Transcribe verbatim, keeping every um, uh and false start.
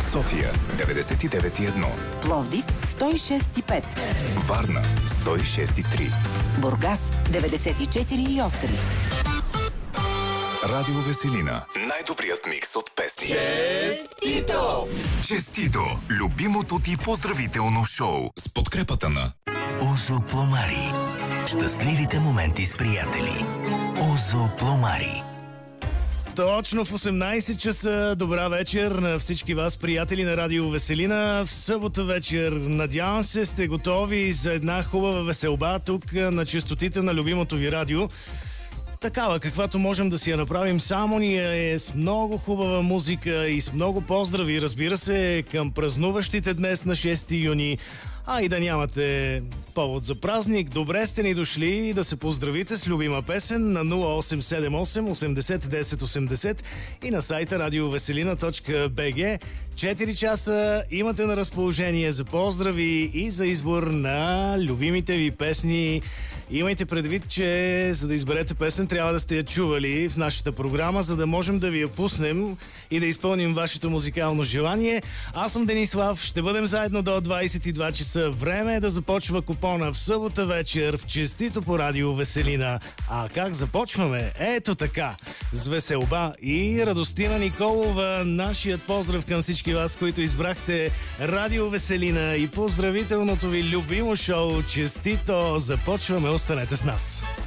София деветдесет и девет и едно, Пловдив сто и шест и пет, Варна сто и шест и три, Бургас деветдесет и четири и осем. Радио Веселина. Най-добрият микс от песни. Честито! Честито! Любимото ти поздравително шоу с подкрепата на Озо Пломари. Щастливите моменти с приятели. Озо Пломари. Точно в осемнайсет часа. Добра вечер на всички вас, приятели на Радио Веселина. В събота вечер, надявам се, сте готови за една хубава веселба тук на честотите на любимото ви радио. Такава, каквато можем да си я направим само ние, е с много хубава музика и с много поздрави, разбира се, към празнуващите днес на шести юни. А и да нямате повод за празник, добре сте ни дошли да се поздравите с любима песен на нула осем седем осем осемдесет десет осемдесет и на сайта радиовеселина точка би джи. четири часа имате на разположение за поздрави и за избор на любимите ви песни. Имайте предвид, че за да изберете песен трябва да сте я чували в нашата програма, за да можем да ви я пуснем и да изпълним вашето музикално желание. Аз съм Денислав, ще бъдем заедно до двайсет и два часа. Време е да започва купона в събота вечер в Честито по Радио Веселина. А как започваме? Ето така, с веселба и Радостина Николова. Нашият поздрав към всички вас, които избрахте Радио Веселина и поздравителното ви любимо шоу Честито. Започваме, останете с нас.